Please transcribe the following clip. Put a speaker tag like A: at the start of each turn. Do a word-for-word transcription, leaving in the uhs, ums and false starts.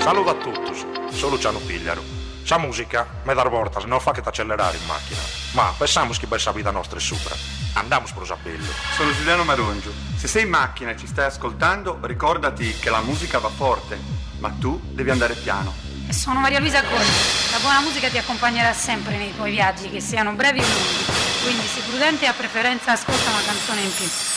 A: Saluto a tutti, sono Luciano Pigliaro. Sa musica me dar voltas non fa che t'accelerare in macchina, ma pensiamo che questa vita nostra è sopra. Andiamo per sapello.
B: Sono Giuliano Marongio. Se sei in macchina e ci stai ascoltando, ricordati che la musica va forte, ma tu devi andare piano.
C: E sono Maria Luisa Conti. La buona musica ti accompagnerà sempre nei tuoi viaggi, che siano brevi o lunghi. Quindi, se prudente, a preferenza ascolta una canzone in più.